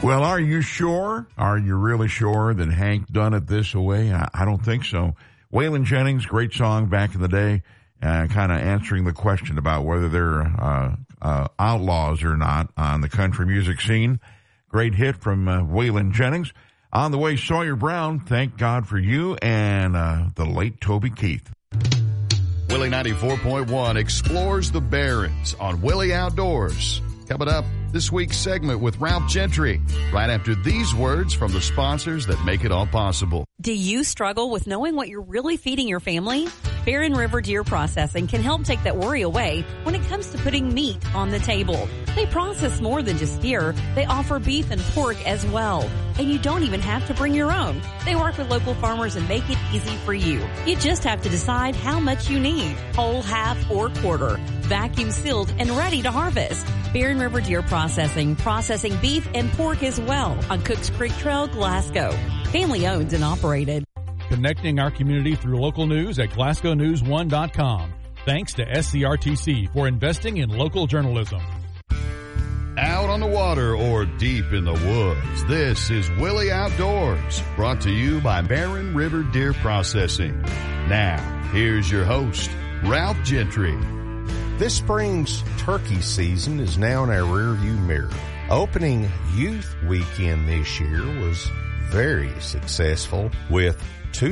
Well, are you sure? Are you really sure that Hank done it this way? I don't think so. Waylon Jennings, great song back in the day, kind of answering the question about whether they're outlaws or not on the country music scene. Great hit from Waylon Jennings. On the way, Sawyer Brown, Thank God for You, and the late Toby Keith. Willie 94.1 explores the Barrens on Willie Outdoors. Coming up, this week's segment with Ralph Gentry, right after these words from the sponsors that make it all possible. Do you struggle with knowing what you're really feeding your family? Barren River Deer Processing can help take that worry away when it comes to putting meat on the table. They process more than just deer. They offer beef and pork as well. And you don't even have to bring your own. They work with local farmers and make it easy for you. You just have to decide how much you need. Whole, half, or quarter. Vacuum sealed and ready to harvest. Barren River Deer Processing, processing beef and pork as well on Cooks Creek Trail, Glasgow. Family owned and operated. Connecting our community through local news at GlasgowNews1.com. Thanks to SCRTC for investing in local journalism. Out on the water or deep in the woods, this is Willie Outdoors, brought to you by Barren River Deer Processing. Now, here's your host, Ralph Gentry. This spring's turkey season is now in our rearview mirror. Opening Youth Weekend this year was very successful with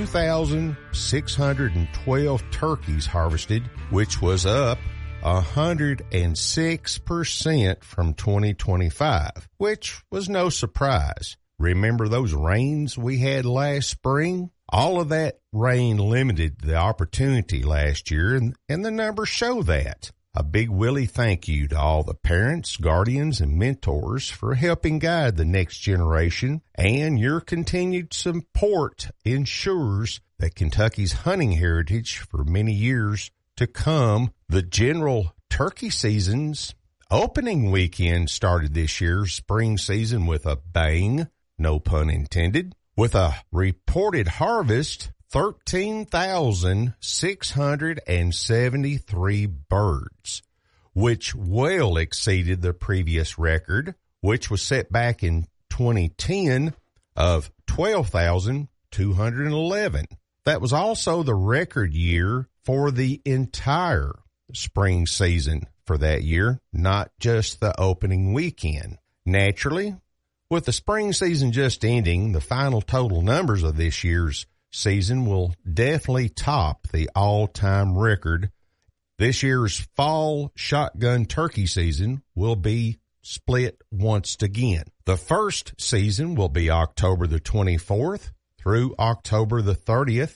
2,612 turkeys harvested, which was up 106% from 2025, which was no surprise. Remember those rains we had last spring? All of that rain limited the opportunity last year, and the numbers show that. A big Willie thank you to all the parents, guardians, and mentors for helping guide the next generation, and your continued support ensures that Kentucky's hunting heritage for many years to come. The general turkey season's opening weekend started this year's spring season with a bang, no pun intended, with a reported harvest 13,673 birds, which well exceeded the previous record, which was set back in 2010 of 12,211. That was also the record year for the entire spring season for that year, not just the opening weekend. Naturally, with the spring season just ending, the final total numbers of this year's season will definitely top the all-time record. This year's fall shotgun turkey season will be split once again. The first season will be October the 24th through October the 30th,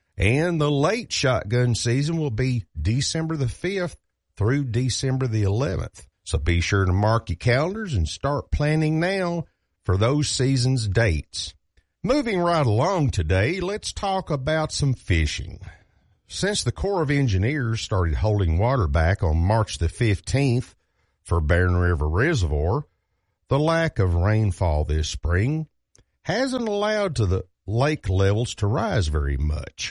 and the late shotgun season will be December the 5th through December the 11th. So be sure to mark your calendars and start planning now for those season's dates. Moving right along today, let's talk about some fishing. Since the Corps of Engineers started holding water back on March the 15th for Barren River Reservoir, the lack of rainfall this spring hasn't allowed the lake levels to rise very much.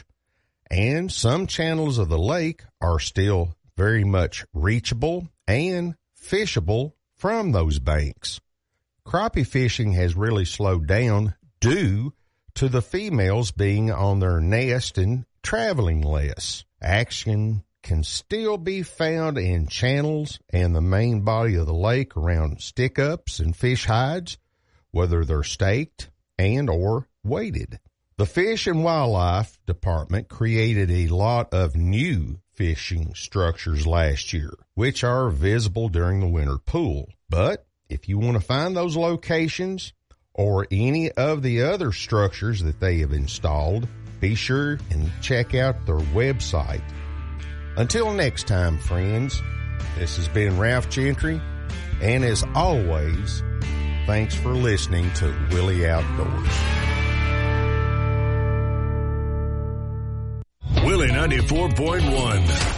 And some channels of the lake are still very much reachable and fishable from those banks. Crappie fishing has really slowed down due to the females being on their nest and traveling less. Action can still be found in channels and the main body of the lake around stick-ups and fish hides, whether they're staked and or weighted. The Fish and Wildlife Department created a lot of new fishing structures last year, which are visible during the winter pool. But if you want to find those locations or any of the other structures that they have installed, be sure and check out their website. Until next time, friends, this has been Ralph Gentry, and as always, thanks for listening to Willie Outdoors. Willie 94.1.